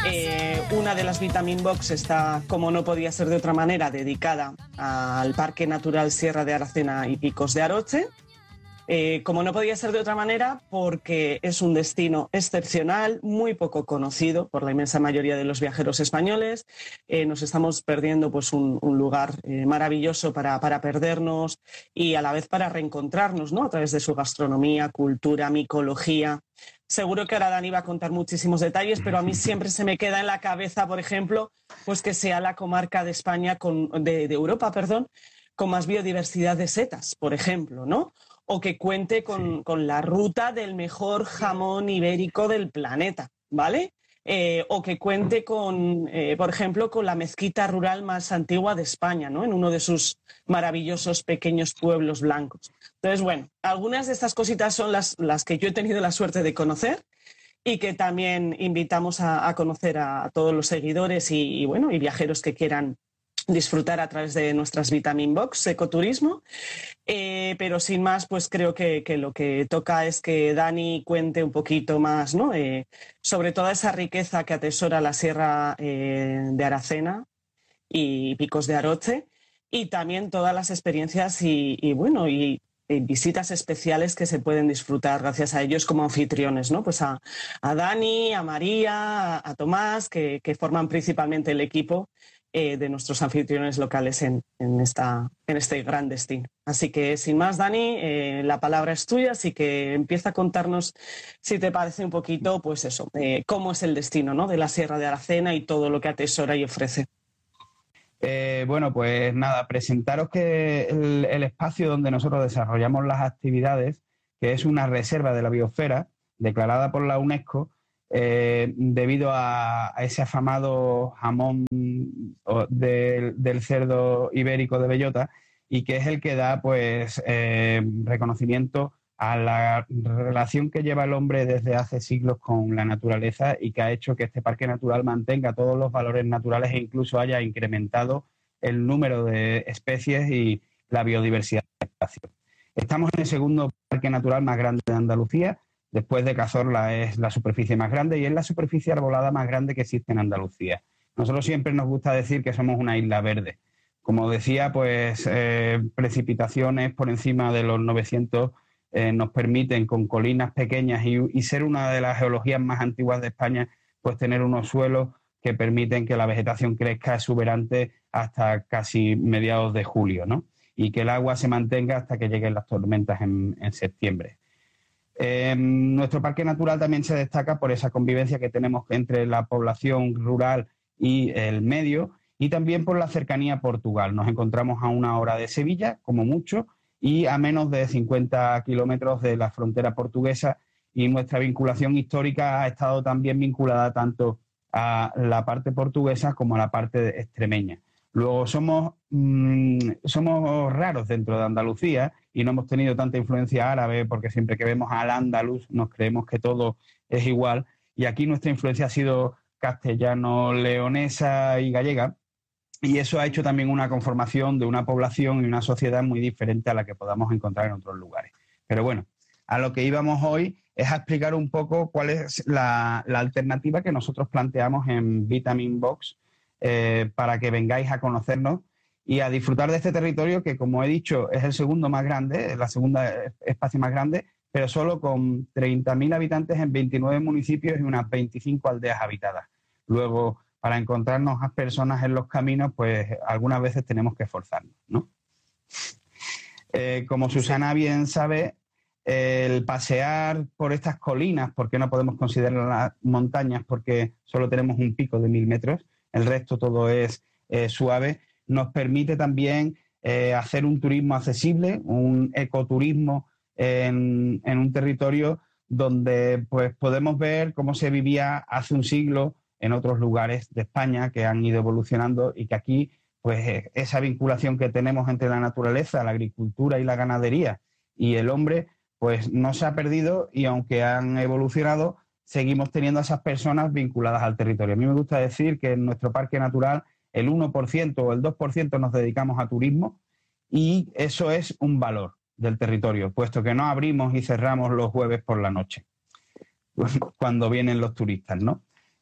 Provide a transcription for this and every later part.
Una de las Vitamin Box está, como no podía ser de otra manera, dedicada al Parque Natural Sierra de Aracena y Picos de Aroche. Como no podía ser de otra manera, porque es un destino excepcional, muy poco conocido por la inmensa mayoría de los viajeros españoles. Nos estamos perdiendo pues, un lugar maravilloso para perdernos y a la vez para reencontrarnos, ¿no? A través de su gastronomía, cultura, micología. Seguro que ahora Dani va a contar muchísimos detalles, pero a mí siempre se me queda en la cabeza, por ejemplo, pues que sea la comarca de España, de Europa, perdón, con más biodiversidad de setas, por ejemplo, ¿no? O que cuente con la ruta del mejor jamón ibérico del planeta, ¿vale? O que cuente con, por ejemplo, con la mezquita rural más antigua de España, ¿no? En uno de sus maravillosos pequeños pueblos blancos. Entonces, bueno, algunas de estas cositas son las que yo he tenido la suerte de conocer y que también invitamos a conocer a todos los seguidores y viajeros que quieran disfrutar a través de nuestras Vitamin Box Ecoturismo. Pero sin más, pues creo que lo que toca es que Dani cuente un poquito más, ¿no? Sobre toda esa riqueza que atesora la Sierra de Aracena y Picos de Aroche, y también todas las experiencias y visitas especiales que se pueden disfrutar gracias a ellos como anfitriones, ¿no? Pues a Dani, a María, a Tomás, que forman principalmente el equipo de nuestros anfitriones locales en este gran destino. Así que, sin más, Dani, la palabra es tuya, así que empieza a contarnos, si te parece, un poquito, pues eso, cómo es el destino, ¿no? De la Sierra de Aracena y todo lo que atesora y ofrece. Bueno, pues nada, presentaros que el espacio donde nosotros desarrollamos las actividades, que es una reserva de la biosfera declarada por la UNESCO, debido a ese afamado jamón del cerdo ibérico de bellota, y que es el que da pues reconocimiento a la relación que lleva el hombre desde hace siglos con la naturaleza, y que ha hecho que este parque natural mantenga todos los valores naturales e incluso haya incrementado el número de especies y la biodiversidad del espacio. Estamos en el segundo parque natural más grande de Andalucía. Después de Cazorla es la superficie más grande y es la superficie arbolada más grande que existe en Andalucía. Nosotros siempre nos gusta decir que somos una isla verde. Como decía, pues precipitaciones por encima de los 900 nos permiten, con colinas pequeñas y ser una de las geologías más antiguas de España, pues tener unos suelos que permiten que la vegetación crezca exuberante hasta casi mediados de julio, ¿no? Y que el agua se mantenga hasta que lleguen las tormentas en septiembre. Nuestro parque natural también se destaca por esa convivencia que tenemos entre la población rural y el medio, y también por la cercanía a Portugal. Nos encontramos a 1 hora de Sevilla, como mucho, y a menos de 50 kilómetros de la frontera portuguesa, y nuestra vinculación histórica ha estado también vinculada tanto a la parte portuguesa como a la parte extremeña. Luego somos raros dentro de Andalucía y no hemos tenido tanta influencia árabe, porque siempre que vemos al andaluz nos creemos que todo es igual, y aquí nuestra influencia ha sido castellano, leonesa y gallega, y eso ha hecho también una conformación de una población y una sociedad muy diferente a la que podamos encontrar en otros lugares. Pero bueno, a lo que íbamos hoy es a explicar un poco cuál es la alternativa que nosotros planteamos en Vitamin Box, para que vengáis a conocernos y a disfrutar de este territorio que, como he dicho, es el segundo más grande, la segunda espacio más grande, pero solo con 30.000 habitantes en 29 municipios y unas 25 aldeas habitadas. Luego, para encontrarnos a personas en los caminos, pues algunas veces tenemos que esforzarnos, ¿no? Como Susana bien sabe, el pasear por estas colinas, porque no podemos considerarlas montañas porque solo tenemos un pico de 1.000 metros, el resto todo es suave, nos permite también hacer un turismo accesible, un ecoturismo en un territorio donde pues podemos ver cómo se vivía hace un siglo en otros lugares de España que han ido evolucionando, y que aquí pues esa vinculación que tenemos entre la naturaleza, la agricultura y la ganadería y el hombre pues no se ha perdido, y aunque han evolucionado, seguimos teniendo a esas personas vinculadas al territorio. A mí me gusta decir que en nuestro parque natural el 1% o el 2% nos dedicamos a turismo, y eso es un valor del territorio, puesto que no abrimos y cerramos los jueves por la noche, cuando vienen los turistas, ¿no?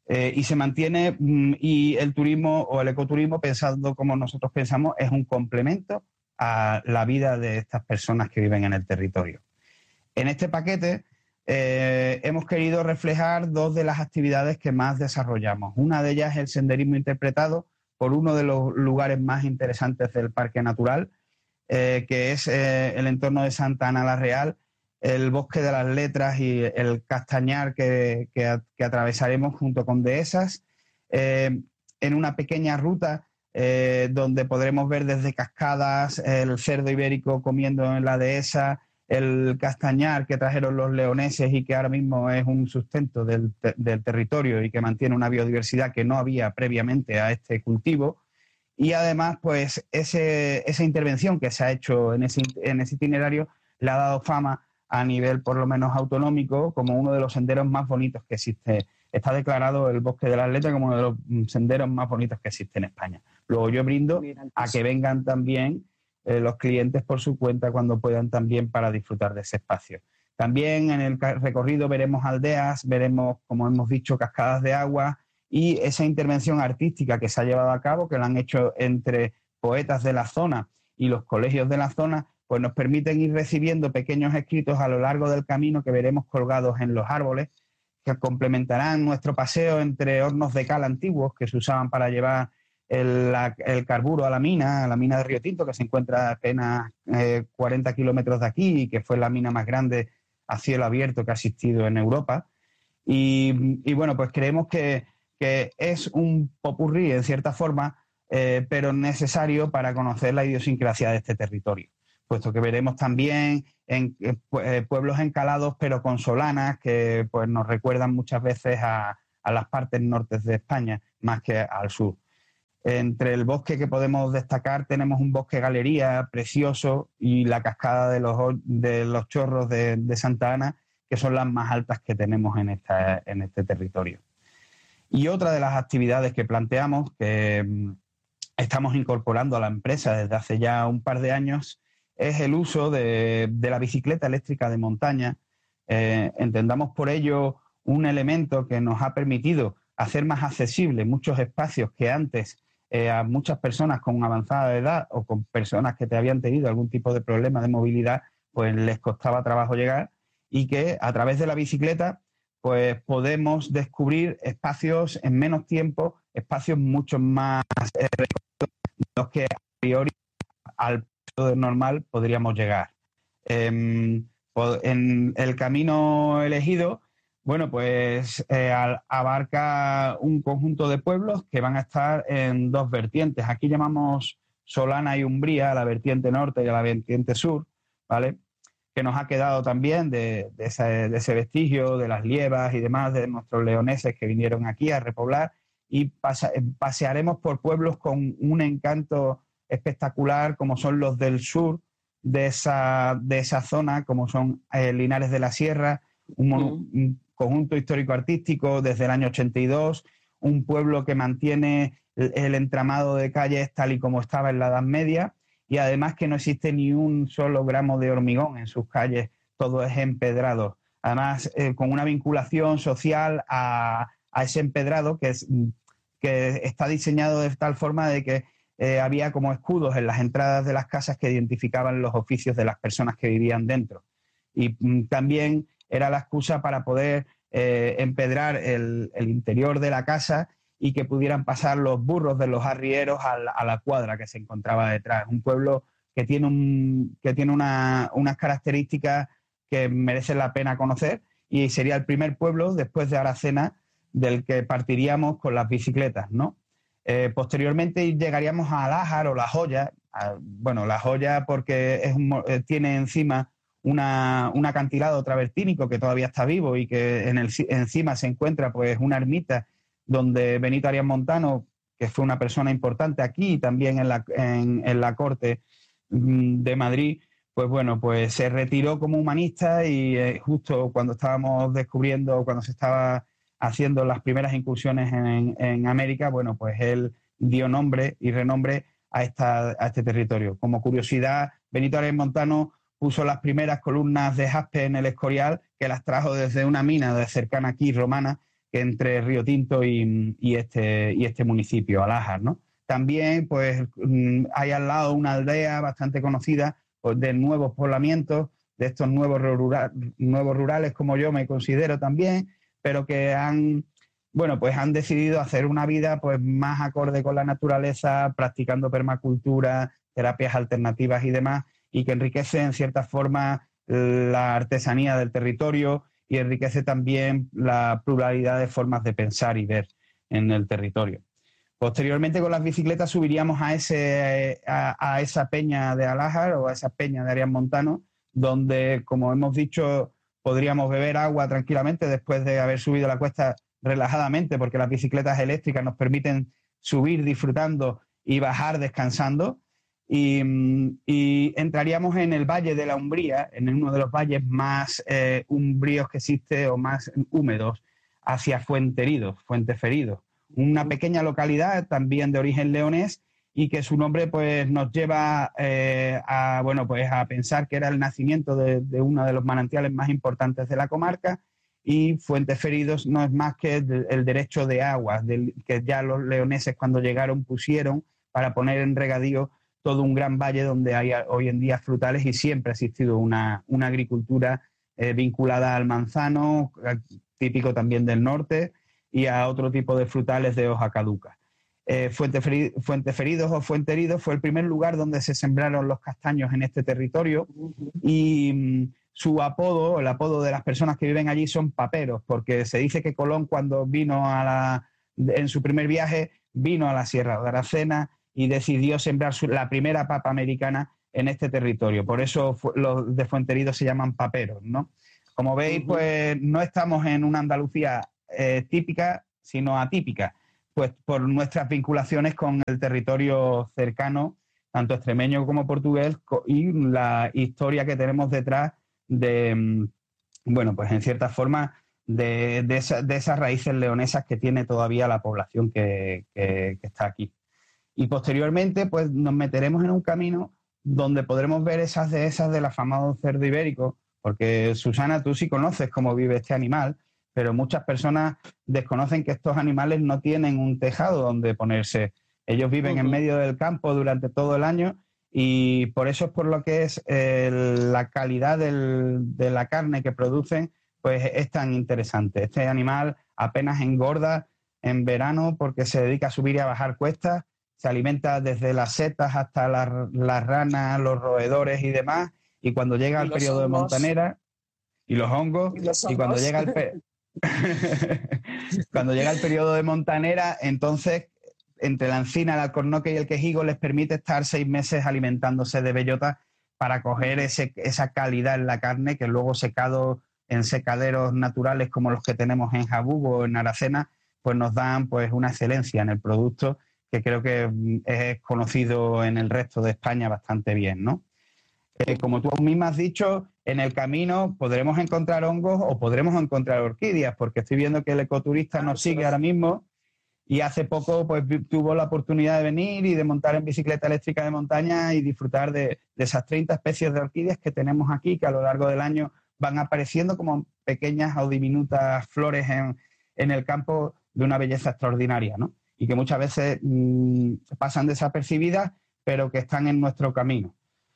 Y se mantiene, y el turismo o el ecoturismo, pensando como nosotros pensamos, es un complemento a la vida de estas personas que viven en el territorio. En este paquete hemos querido reflejar dos de las actividades que más desarrollamos. Una de ellas es el senderismo interpretado por uno de los lugares más interesantes del Parque Natural, que es el entorno de Santa Ana la Real, el Bosque de las Letras y el Castañar que atravesaremos junto con dehesas, en una pequeña ruta donde podremos ver desde cascadas, el cerdo ibérico comiendo en la dehesa, el castañar que trajeron los leoneses y que ahora mismo es un sustento del territorio y que mantiene una biodiversidad que no había previamente a este cultivo. Y además, pues esa intervención que se ha hecho en ese itinerario le ha dado fama a nivel por lo menos autonómico como uno de los senderos más bonitos que existe. Está declarado el Bosque de las Letras como uno de los senderos más bonitos que existe en España. Luego yo brindo a que vengan también los clientes por su cuenta cuando puedan también para disfrutar de ese espacio. También en el recorrido veremos aldeas, veremos, como hemos dicho, cascadas de agua y esa intervención artística que se ha llevado a cabo, que la han hecho entre poetas de la zona y los colegios de la zona, pues nos permiten ir recibiendo pequeños escritos a lo largo del camino que veremos colgados en los árboles, que complementarán nuestro paseo entre hornos de cal antiguos que se usaban para llevar el carburo a la mina de Río Tinto, que se encuentra a apenas 40 kilómetros de aquí y que fue la mina más grande a cielo abierto que ha existido en Europa. Y bueno, pues creemos que es un popurrí en cierta forma, pero necesario para conocer la idiosincrasia de este territorio, puesto que veremos también pueblos encalados pero con solanas que pues, nos recuerdan muchas veces a las partes norte de España más que al sur. Entre el bosque que podemos destacar tenemos un bosque galería precioso y la cascada de los chorros de Santa Ana, que son las más altas que tenemos en este territorio. Y otra de las actividades que planteamos, que estamos incorporando a la empresa desde hace ya un par de años, es el uso de la bicicleta eléctrica de montaña. Entendamos por ello un elemento que nos ha permitido hacer más accesibles muchos espacios que antes a muchas personas con avanzada edad o con personas que te habían tenido algún tipo de problema de movilidad, pues les costaba trabajo llegar, y que a través de la bicicleta pues podemos descubrir espacios en menos tiempo, espacios mucho más los que a priori al paso normal podríamos llegar. En el camino elegido, bueno, pues abarca un conjunto de pueblos que van a estar en dos vertientes. Aquí llamamos Solana y Umbría, la vertiente norte y la vertiente sur, ¿vale? Que nos ha quedado también de ese vestigio de las liebas y demás de nuestros leoneses que vinieron aquí a repoblar, y pasearemos por pueblos con un encanto espectacular como son los del sur de esa zona, como son Linares de la Sierra, un conjunto histórico-artístico desde el año 82, un pueblo que mantiene el entramado de calles tal y como estaba en la Edad Media, y además que no existe ni un solo gramo de hormigón en sus calles, todo es empedrado. Además, con una vinculación social a ese empedrado que está diseñado de tal forma de que había como escudos en las entradas de las casas que identificaban los oficios de las personas que vivían dentro. Y también era la excusa para poder empedrar el interior de la casa y que pudieran pasar los burros de los arrieros a la cuadra que se encontraba detrás. Un pueblo que tiene unas características que merecen la pena conocer, y sería el primer pueblo después de Aracena del que partiríamos con las bicicletas, ¿no? Posteriormente llegaríamos a Alájar o La Joya. Bueno, La Joya porque tiene encima un acantilado travertínico que todavía está vivo y que encima se encuentra pues una ermita donde Benito Arias Montano, que fue una persona importante aquí y también en la corte de Madrid, pues bueno, pues se retiró como humanista, y justo cuando estábamos descubriendo, cuando se estaba haciendo las primeras incursiones en América, bueno, pues él dio nombre y renombre a este territorio. Como curiosidad, Benito Arias Montano puso las primeras columnas de jaspe en el Escorial, que las trajo desde una mina de cercana aquí, romana, que entre Río Tinto y este municipio, Alájar, ¿no? También pues hay al lado una aldea bastante conocida pues, de nuevos poblamientos, de estos nuevos rurales, como yo me considero también, pero que han decidido hacer una vida pues, más acorde con la naturaleza, practicando permacultura, terapias alternativas y demás, y que enriquece en cierta forma la artesanía del territorio y enriquece también la pluralidad de formas de pensar y ver en el territorio. Posteriormente, con las bicicletas subiríamos a esa peña de Alájar o a esa peña de Arias Montano, donde, como hemos dicho, podríamos beber agua tranquilamente después de haber subido la cuesta relajadamente, porque las bicicletas eléctricas nos permiten subir disfrutando y bajar descansando. Y entraríamos en el Valle de la Umbría, en uno de los valles más umbríos que existe o más húmedos, hacia Fuenteridos, Fuenteferidos, una pequeña localidad también de origen leonés y que su nombre pues, nos lleva a pensar que era el nacimiento de uno de los manantiales más importantes de la comarca. Y Fuenteferidos no es más que el derecho de agua que ya los leoneses cuando llegaron pusieron para poner en regadío todo un gran valle donde hay hoy en día frutales y siempre ha existido una agricultura vinculada al manzano, típico también del norte, y a otro tipo de frutales de hoja caduca. Fuenteferidos o Fuenteridos fue el primer lugar donde se sembraron los castaños en este territorio y su apodo, el apodo de las personas que viven allí son paperos, porque se dice que Colón cuando vino en su primer viaje vino a la Sierra de Aracena y decidió sembrar la primera papa americana en este territorio. Por eso los de Fuenteridos se llaman paperos, ¿no? Como veis, pues no estamos en una Andalucía típica, sino atípica, pues por nuestras vinculaciones con el territorio cercano, tanto extremeño como portugués, y la historia que tenemos detrás de, pues en cierta forma, de esas raíces leonesas que tiene todavía la población que está aquí. Y posteriormente, pues nos meteremos en un camino donde podremos ver esas dehesas del afamado cerdo ibérico, porque Susana, tú sí conoces cómo vive este animal, pero muchas personas desconocen que estos animales no tienen un tejado donde ponerse. Ellos viven en medio del campo durante todo el año y por eso es por lo que es la calidad de la carne que producen, pues es tan interesante. Este animal apenas engorda en verano porque se dedica a subir y a bajar cuestas, se alimenta desde las setas hasta las ranas, los roedores y demás, y cuando llega el periodo de montanera, y los hongos, y cuando llega cuando llega el periodo de montanera, entonces entre la encina, el alcornoque y el quejigo les permite estar 6 meses alimentándose de bellota para coger esa calidad en la carne que luego secado en secaderos naturales como los que tenemos en Jabugo o en Aracena, pues nos dan pues una excelencia en el producto que creo que es conocido en el resto de España bastante bien, ¿no? Como tú misma has dicho, en el camino podremos encontrar hongos o podremos encontrar orquídeas, porque estoy viendo que el ecoturista nos sigue ahora mismo y hace poco pues tuvo la oportunidad de venir y de montar en bicicleta eléctrica de montaña y disfrutar de esas 30 especies de orquídeas que tenemos aquí, que a lo largo del año van apareciendo como pequeñas o diminutas flores en el campo de una belleza extraordinaria, ¿no? Y que muchas veces pasan desapercibidas, pero que están en nuestro camino.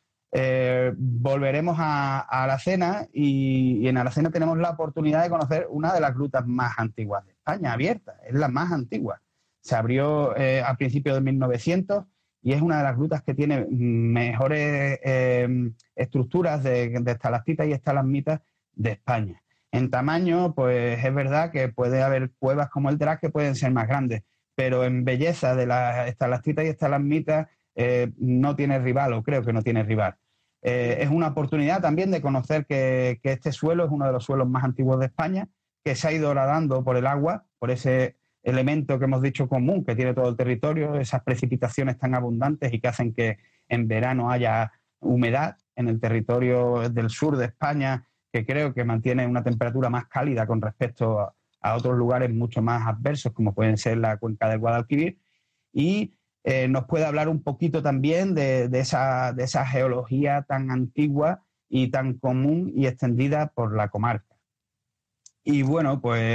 Volveremos a Aracena y en Aracena tenemos la oportunidad de conocer una de las grutas más antiguas de España, abierta, es la más antigua. Se abrió a principios de 1900 y es una de las grutas que tiene mejores estructuras de estalactitas y estalagmitas de España. En tamaño, pues es verdad que puede haber cuevas como el Drac que pueden ser más grandes, pero en belleza de las estalactitas y estalagmitas no tiene rival, o creo que no tiene rival. Es una oportunidad también de conocer que este suelo es uno de los suelos más antiguos de España, que se ha ido horadando por el agua, por ese elemento que hemos dicho común que tiene todo el territorio, esas precipitaciones tan abundantes y que hacen que en verano haya humedad en el territorio del sur de España, que creo que mantiene una temperatura más cálida con respecto a otros lugares mucho más adversos, como pueden ser la cuenca del Guadalquivir, y nos puede hablar un poquito también de esa geología tan antigua y tan común y extendida por la comarca. Y bueno, pues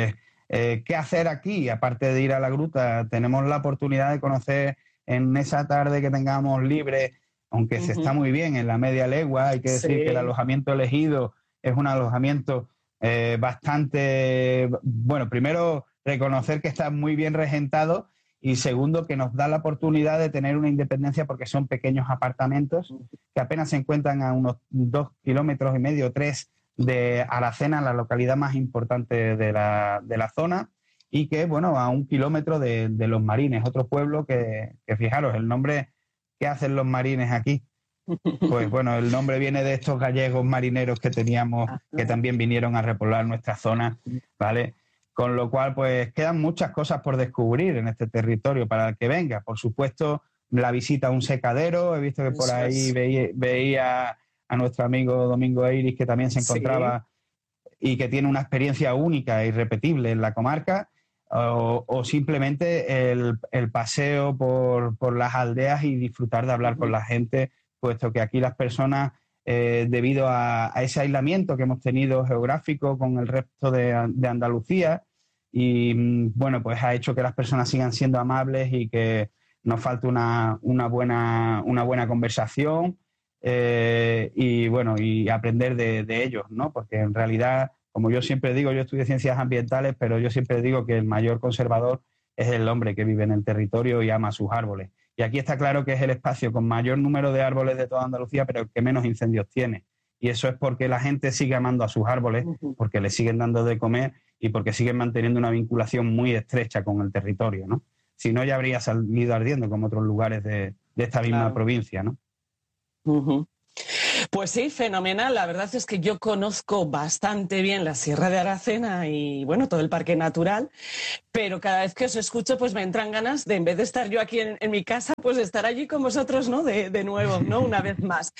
¿Qué hacer aquí? Aparte de ir a la gruta, tenemos la oportunidad de conocer en esa tarde que tengamos libre, aunque se está muy bien en la media legua, hay que decir que el alojamiento elegido es un alojamiento bastante, bueno, primero reconocer que está muy bien regentado y segundo que nos da la oportunidad de tener una independencia porque son pequeños apartamentos que apenas se encuentran a unos 2,5 kilómetros, 3 de Aracena, la localidad más importante de la zona, y que, bueno, a 1 kilómetro de Los Marines, otro pueblo que fijaros, el nombre que hacen los marines aquí, pues bueno, el nombre viene de estos gallegos marineros que teníamos, que también vinieron a repoblar nuestra zona, ¿vale? Con lo cual, pues quedan muchas cosas por descubrir en este territorio para el que venga. Por supuesto, la visita a un secadero, he visto que por ahí veía a nuestro amigo Domingo Eiris, que también se encontraba y que tiene una experiencia única e irrepetible en la comarca, o simplemente el paseo por las aldeas y disfrutar de hablar con la gente, puesto que aquí las personas, debido a ese aislamiento que hemos tenido geográfico con el resto de Andalucía, y bueno, pues ha hecho que las personas sigan siendo amables y que nos falte una buena conversación, y bueno, y aprender de ellos, ¿no? Porque en realidad, como yo siempre digo, yo estudio ciencias ambientales, pero yo siempre digo que el mayor conservador es el hombre que vive en el territorio y ama sus árboles. Y aquí está claro que es el espacio con mayor número de árboles de toda Andalucía, pero el que menos incendios tiene. Y eso es porque la gente sigue amando a sus árboles, porque le siguen dando de comer y porque siguen manteniendo una vinculación muy estrecha con el territorio, ¿no? Si no, ya habría salido ardiendo como otros lugares de esta misma provincia, ¿no? Pues sí, fenomenal. La verdad es que yo conozco bastante bien la Sierra de Aracena y, bueno, todo el parque natural, pero cada vez que os escucho, pues me entran ganas de, en vez de estar yo aquí en mi casa, pues estar allí con vosotros, ¿no? De nuevo, ¿no? Una vez más.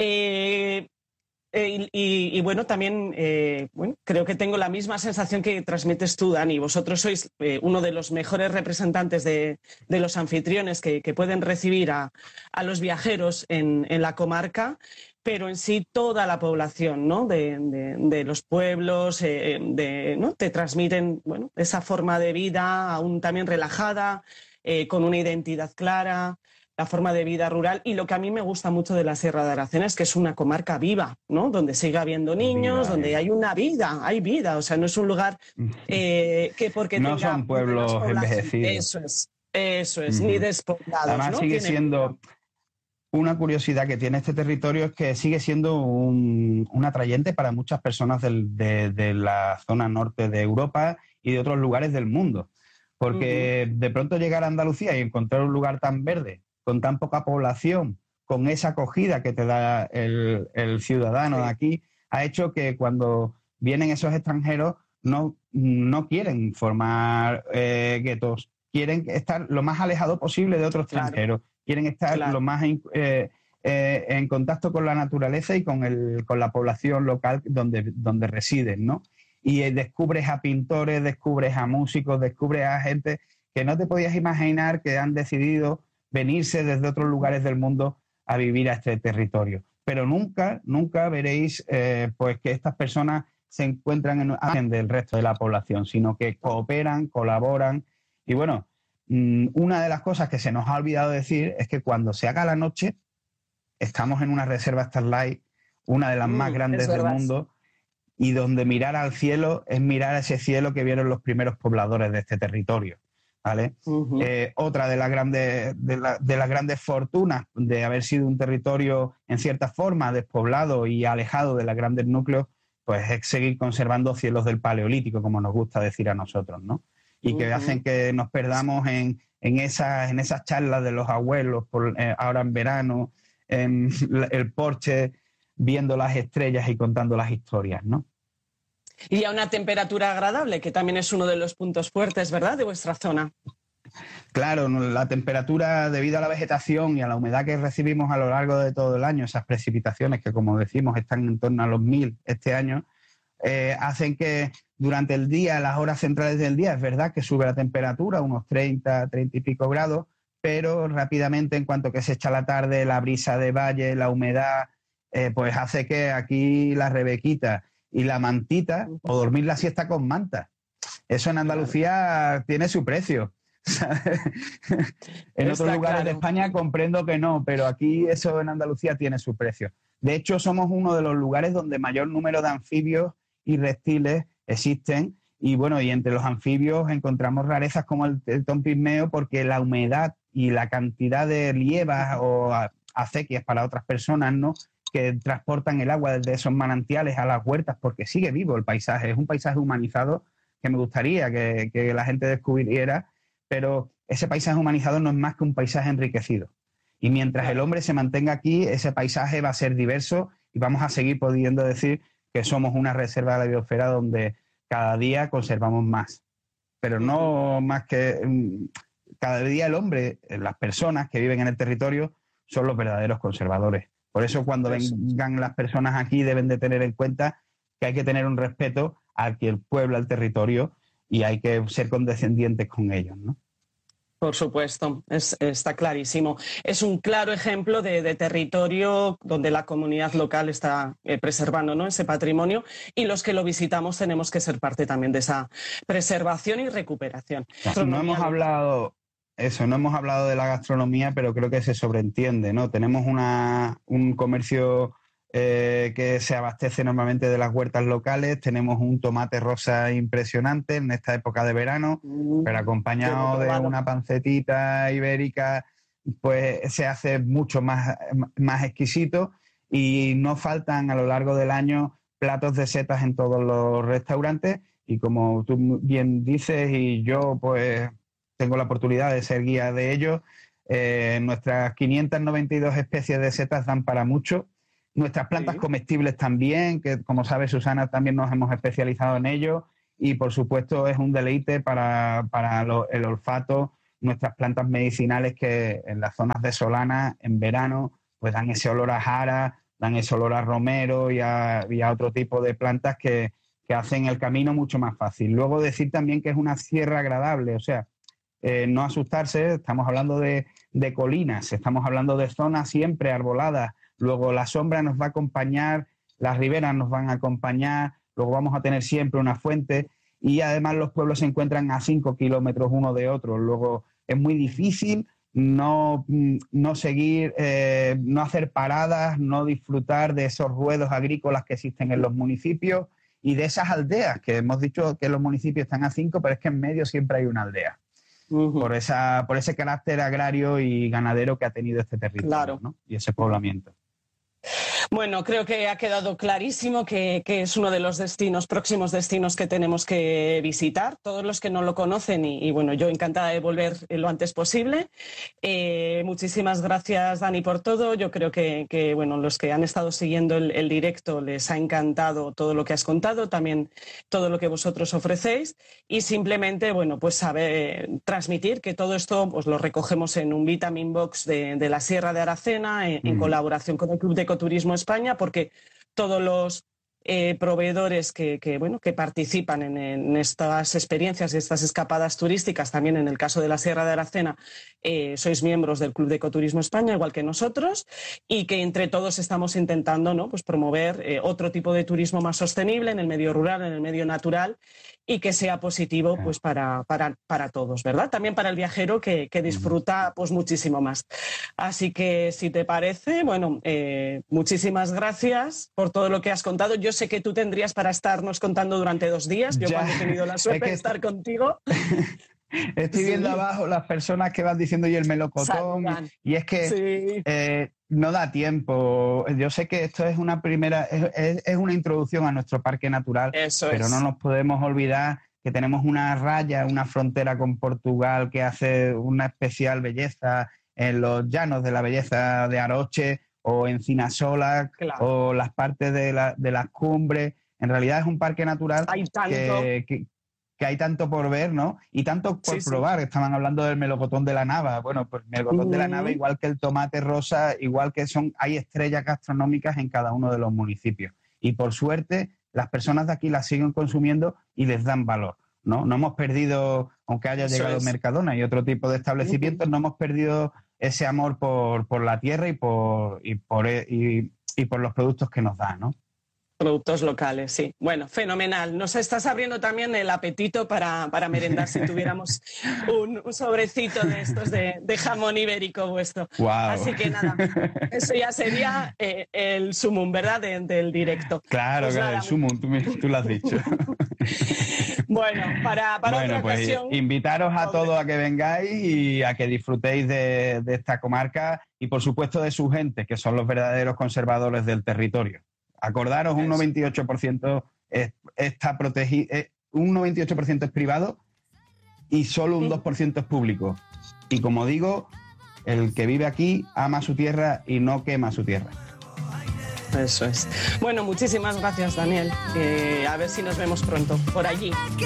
Y bueno, también bueno, creo que tengo la misma sensación que transmites tú, Dani. Vosotros sois uno de los mejores representantes de los anfitriones que pueden recibir a los viajeros en la comarca, pero en sí toda la población, ¿no? de los pueblos, ¿no? Te transmiten, bueno, esa forma de vida aún también relajada, con una identidad clara, la forma de vida rural. Y lo que a mí me gusta mucho de la Sierra de Aracena es que es una comarca viva, ¿no? Donde sigue habiendo niños, donde hay una vida, hay vida. O sea, no es un lugar que porque no tenga son pueblos envejecidos. Eso es, ni despoblados. Además, ¿no? Sigue siendo una curiosidad que tiene este territorio, es que sigue siendo un atrayente para muchas personas de la zona norte de Europa y de otros lugares del mundo. Porque de pronto llegar a Andalucía y encontrar un lugar tan verde, con tan poca población, con esa acogida que te da el ciudadano de aquí, ha hecho que cuando vienen esos extranjeros no quieren formar guetos, quieren estar lo más alejado posible de otros extranjeros, quieren estar lo más en contacto con la naturaleza y con la población local donde residen, ¿no? Y descubres a pintores, descubres a músicos, descubres a gente que no te podías imaginar que han decidido venirse desde otros lugares del mundo a vivir a este territorio. Pero nunca veréis pues que estas personas se encuentran en margen del resto de la población, sino que cooperan, colaboran. Y bueno, una de las cosas que se nos ha olvidado decir es que cuando se haga la noche, estamos en una reserva Starlight, una de las más grandes del mundo, y donde mirar al cielo es mirar a ese cielo que vieron los primeros pobladores de este territorio, ¿vale? Otra de las grandes fortunas de haber sido un territorio en cierta forma despoblado y alejado de los grandes núcleos, pues es seguir conservando cielos del Paleolítico, como nos gusta decir a nosotros, ¿no? Y que hacen que nos perdamos en esas charlas de los abuelos, ahora en verano, en el porche, viendo las estrellas y contando las historias, ¿no? Y a una temperatura agradable, que también es uno de los puntos fuertes, ¿verdad?, de vuestra zona. Claro, la temperatura, debido a la vegetación y a la humedad que recibimos a lo largo de todo el año, esas precipitaciones que, como decimos, están en torno a los 1000 este año, hacen que durante el día, las horas centrales del día, es verdad que sube la temperatura, unos 30 y pico grados, pero rápidamente, en cuanto que se echa la tarde, la brisa de valle, la humedad, pues hace que aquí la rebequita y la mantita, o dormir la siesta con manta. Eso en Andalucía tiene su precio. En otros lugares de España comprendo que no, pero aquí eso en Andalucía tiene su precio. De hecho, somos uno de los lugares donde mayor número de anfibios y reptiles existen. Y bueno, y entre los anfibios encontramos rarezas como el tetón pigmeo, porque la humedad y la cantidad de liebas o acequias para otras personas, ¿no?, que transportan el agua desde esos manantiales a las huertas, porque sigue vivo el paisaje. Es un paisaje humanizado que me gustaría que la gente descubriera, pero ese paisaje humanizado no es más que un paisaje enriquecido. Y mientras el hombre se mantenga aquí, ese paisaje va a ser diverso y vamos a seguir pudiendo decir que somos una reserva de la biosfera donde cada día conservamos más. Pero no más que... Cada día el hombre, las personas que viven en el territorio, son los verdaderos conservadores. Por eso cuando vengan las personas aquí deben de tener en cuenta que hay que tener un respeto al pueblo, al territorio, y hay que ser condescendientes con ellos, ¿no? Por supuesto, está clarísimo. Es un claro ejemplo de territorio donde la comunidad local está preservando, ¿no?, ese patrimonio, y los que lo visitamos tenemos que ser parte también de esa preservación y recuperación. No hemos hablado de la gastronomía, pero creo que se sobreentiende, ¿no? Tenemos un comercio que se abastece normalmente de las huertas locales. Tenemos un tomate rosa impresionante en esta época de verano, pero acompañado de una pancetita ibérica, pues se hace mucho más exquisito, y no faltan a lo largo del año platos de setas en todos los restaurantes, y como tú bien dices, y yo pues tengo la oportunidad de ser guía de ellos, nuestras 592 especies de setas dan para mucho. Nuestras plantas comestibles también, que como sabe Susana, también nos hemos especializado en ello, y por supuesto es un deleite para el olfato. Nuestras plantas medicinales, que en las zonas de Solana, en verano, pues dan ese olor a jara, dan ese olor a romero y a otro tipo de plantas que hacen el camino mucho más fácil. Luego decir también que es una sierra agradable, o sea, no asustarse, estamos hablando de colinas, estamos hablando de zonas siempre arboladas. Luego la sombra nos va a acompañar, las riberas nos van a acompañar, luego vamos a tener siempre una fuente, y además los pueblos se encuentran a 5 kilómetros uno de otro. Luego es muy difícil no seguir, no hacer paradas, no disfrutar de esos ruedos agrícolas que existen en los municipios y de esas aldeas, que hemos dicho que los municipios están a 5, pero es que en medio siempre hay una aldea. Por ese carácter agrario y ganadero que ha tenido este territorio, ¿no?, y ese poblamiento. Bueno, creo que ha quedado clarísimo que es uno de los próximos destinos que tenemos que visitar. Todos los que no lo conocen, y bueno, yo encantada de volver lo antes posible. Muchísimas gracias, Dani, por todo. Yo creo que bueno, los que han estado siguiendo el directo les ha encantado todo lo que has contado, también todo lo que vosotros ofrecéis, y simplemente, bueno, pues transmitir que todo esto pues lo recogemos en un Vitamin Box de la Sierra de Aracena, en colaboración con el Club de Ecoturismo España, porque todos los proveedores que participan en estas experiencias y estas escapadas turísticas, también en el caso de la Sierra de Aracena, sois miembros del Club de Ecoturismo España, igual que nosotros, y que entre todos estamos intentando, ¿no?, pues promover otro tipo de turismo más sostenible en el medio rural, en el medio natural, y que sea positivo pues para todos, ¿verdad? También para el viajero que disfruta pues muchísimo más. Así que, si te parece, bueno, muchísimas gracias por todo lo que has contado. Yo sé que tú tendrías para estarnos contando durante 2 días. Yo cuando he tenido la suerte de estar contigo... Estoy viendo abajo las personas que van diciendo y el melocotón, y es que no da tiempo. Yo sé que esto es una introducción a nuestro parque natural, pero no nos podemos olvidar que tenemos una raya, una frontera con Portugal que hace una especial belleza en los llanos de la belleza de Aroche o Encinasola, o las partes de las cumbres. En realidad es un parque natural que hay tanto por ver, ¿no? Y tanto por probar. Estaban hablando del melocotón de la Nava. Bueno, pues el melocotón de la Nava, igual que el tomate rosa, igual que hay estrellas gastronómicas en cada uno de los municipios. Y por suerte, las personas de aquí las siguen consumiendo y les dan valor, ¿no? No hemos perdido, aunque haya llegado Mercadona y otro tipo de establecimientos, no hemos perdido ese amor por la tierra y por los productos que nos da, ¿no? Productos locales, sí. Bueno, fenomenal. Nos estás abriendo también el apetito para merendar si tuviéramos un sobrecito de estos de jamón ibérico vuestro. Wow. Así que nada, eso ya sería el sumum, ¿verdad? Del directo. Claro, pues claro, nada, el sumum, tú lo has dicho. Bueno, para otra pues ocasión... invitaros a todos a que vengáis y a que disfrutéis de esta comarca y, por supuesto, de su gente, que son los verdaderos conservadores del territorio. Acordaros, un 98% está protegido, un 98% es privado y solo un 2% es público. Y como digo, el que vive aquí ama su tierra y no quema su tierra. Eso es. Bueno, muchísimas gracias, Daniel. A ver si nos vemos pronto por allí.